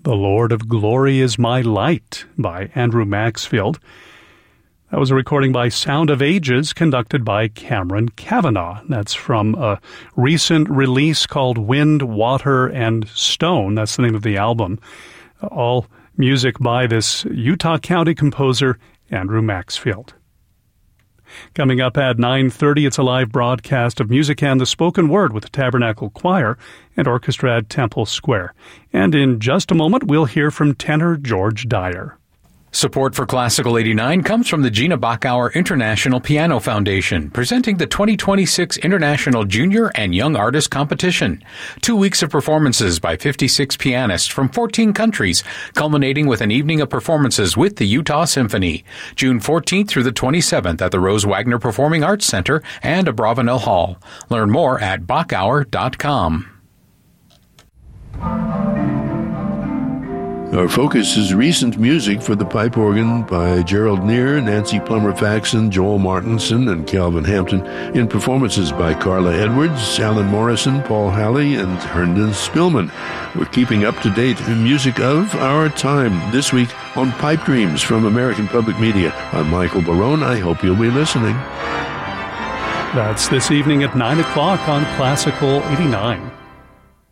The Lord of Glory is My Light by Andrew Maxfield. That was a recording by Sound of Ages conducted by Cameron Kavanagh. That's from a recent release called Wind, Water, and Stone. That's the name of the album. All music by this Utah County composer, Andrew Maxfield. Coming up at 9:30, it's a live broadcast of Music and the Spoken Word with the Tabernacle Choir and Orchestra at Temple Square. And in just a moment, we'll hear from tenor George Dyer. Support for Classical 89 comes from the Gina Bachauer International Piano Foundation, presenting the 2026 International Junior and Young Artist Competition. 2 weeks of performances by 56 pianists from 14 countries, culminating with an evening of performances with the Utah Symphony. June 14th through the 27th at the Rose Wagner Performing Arts Center and Abravanel Hall. Learn more at Bachauer.com. Our focus is recent music for the pipe organ by Gerald Neer, Nancy Plummer-Faxon, Joel Martinson, and Calvin Hampton, in performances by Carla Edwards, Alan Morrison, Paul Halley, and Herndon Spillman. We're keeping up to date in music of our time. This week on Pipe Dreams from American Public Media. I'm Michael Barone. I hope you'll be listening. That's this evening at 9 o'clock on Classical 89.